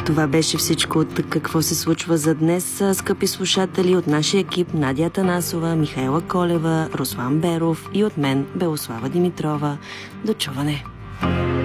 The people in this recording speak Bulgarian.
Това беше всичко от какво се случва за днес, скъпи слушатели, от нашия екип Надя Атанасова, Михаела Колева, Руслан Беров и от мен Белослава Димитрова. До чуване!